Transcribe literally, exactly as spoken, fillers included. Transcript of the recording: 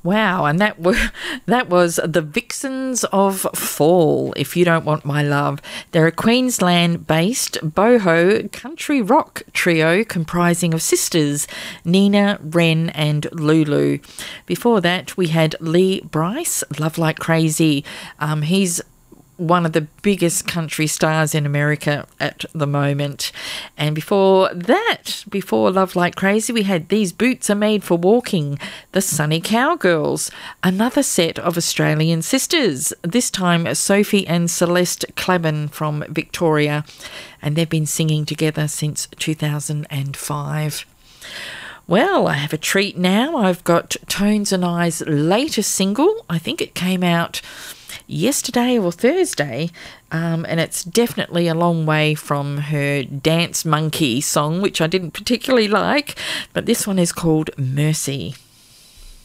Wow, and that were, that was the Vixens of Fall, If You Don't Want My Love. They're a Queensland-based boho country rock trio comprising of sisters Nina, Ren and Lulu. Before that, we had Lee Bryce, Love Like Crazy. Um, he's one of the biggest country stars in America at the moment. And before that, before Love Like Crazy, we had These Boots Are Made for Walking, the Sunny Cowgirls, another set of Australian sisters, this time Sophie and Celeste Clabin from Victoria, and they've been singing together since two thousand five. Well, I have a treat now. I've got Tones and I's latest single. I think it came out yesterday or Thursday, um, and it's definitely a long way from her Dance Monkey song, which I didn't particularly like, but this one is called Mercy.